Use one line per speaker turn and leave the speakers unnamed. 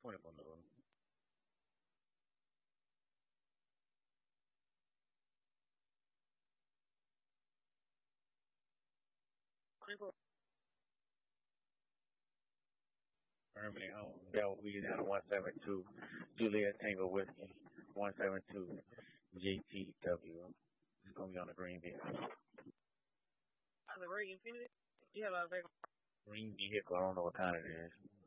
24 numbers. 24. Birmingham, Bell, Louisiana, 172. Juliet Tango Whiskey, 172. JTW. It's going to be on the green vehicle.
I was like, Infinity? You have a vehicle.
Green vehicle, I don't know what kind it is.